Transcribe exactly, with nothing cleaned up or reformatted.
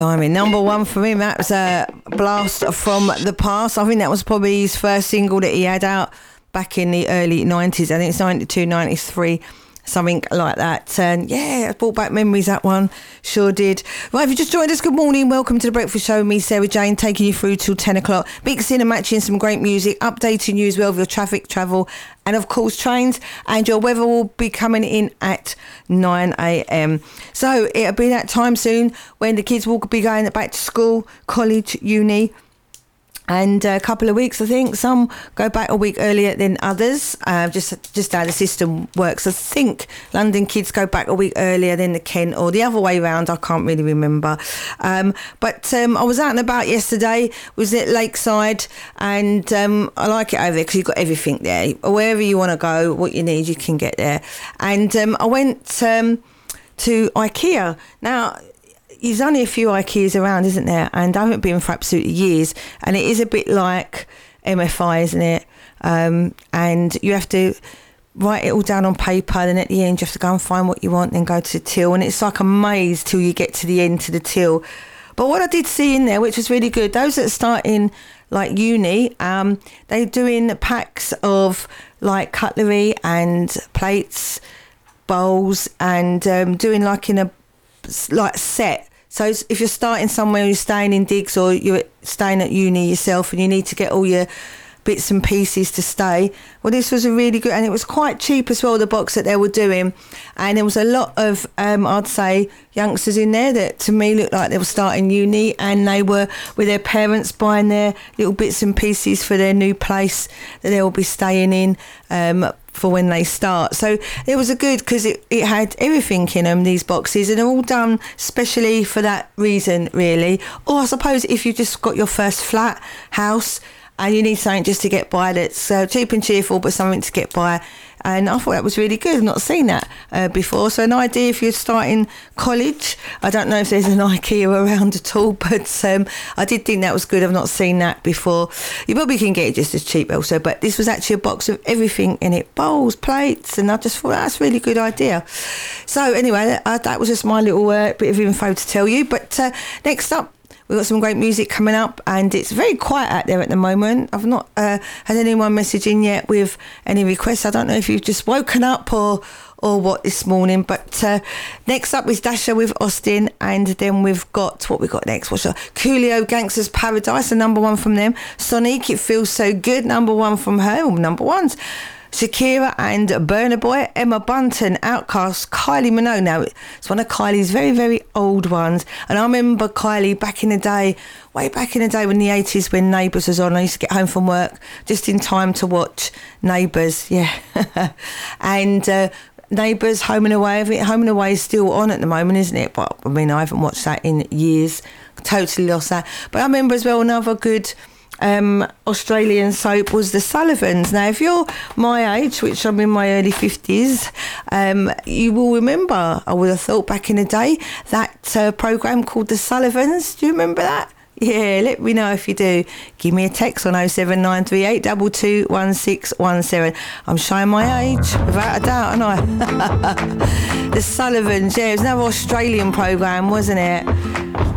I mean, number one for him. That was a blast from the past. I think that was probably his first single that he had out back in the early nineties. I think it's ninety-two, ninety-three, something like that. And yeah, it brought back memories, that one. Sure did. Right, if you just joined us, good morning. Welcome to The Breakfast Show. Me, Sarah Jane, taking you through till ten o'clock. Mixing and matching some great music, updating you as well with your traffic, travel, and of course trains. And your weather will be coming in at nine a.m. So it'll be that time soon when the kids will be going back to school, college, uni. And a couple of weeks, I think. Some go back a week earlier than others, uh, just just how the system works. I think London kids go back a week earlier than the Kent, or the other way around. I can't really remember. Um, but um, I was out and about yesterday, was at Lakeside, and um, I like it over there because you've got everything there. Wherever you want to go, what you need, you can get there. And um, I went um, to IKEA. Now, there's only a few IKEAs around, isn't there? And I haven't been for absolutely years. And it is a bit like M F I, isn't it? Um, and you have to write it all down on paper. Then at the end, you have to go and find what you want, then go to the till. And it's like a maze till you get to the end, to the till. But what I did see in there, which was really good, those that start in like uni, um, they're doing packs of like cutlery and plates, bowls, and um, doing like in a like set. So if you're starting somewhere, you're staying in digs, or you're staying at uni yourself and you need to get all your bits and pieces to stay, well, this was a really good, and it was quite cheap as well, the box that they were doing. And there was a lot of um, I'd say youngsters in there that to me looked like they were starting uni, and they were with their parents buying their little bits and pieces for their new place that they'll be staying in um, for when they start. So it was a good, because it, it had everything in them, these boxes, and they're all done specially for that reason, really. Or I suppose if you just got your first flat house and you need something just to get by that's uh, cheap and cheerful, but something to get by. And I thought that was really good. I've not seen that uh, before. So an idea if you're starting college. I don't know if there's an IKEA around at all, but um, I did think that was good. I've not seen that before. You probably can get it just as cheap also, but this was actually a box of everything in it. Bowls, plates, and I just thought that's a really good idea. So anyway, uh, that was just my little uh, bit of info to tell you. But uh, next up, we've got some great music coming up, and it's very quiet out there at the moment. I've not uh, had anyone message in yet with any requests. I don't know if you've just woken up or or what this morning, but uh, next up is Dasha with Austin, and then we've got, what we got next? What's that? Coolio, Gangster's Paradise, a number one from them. Sonic, It Feels So Good, number one from her, or number ones. Shakira and Burna Boy, Emma Bunton, Outkast, Kylie Minogue. Now, it's one of Kylie's very, very old ones. And I remember Kylie back in the day, way back in the day when the eighties, when Neighbours was on. I used to get home from work just in time to watch Neighbours, yeah. and uh, Neighbours, Home and Away. I think Home and Away is still on at the moment, isn't it? But I mean, I haven't watched that in years. Totally lost that. But I remember as well another good Um, Australian soap was The Sullivans. Now, if you're my age, which I'm in my early fifties, um, you will remember, I would have thought back in the day, that uh, programme called The Sullivans. Do you remember that? Yeah, let me know if you do. Give me a text on oh seven nine three eight two two one six one seven. I'm showing my age, without a doubt, aren't I? The Sullivans, yeah, it was another Australian programme, wasn't it?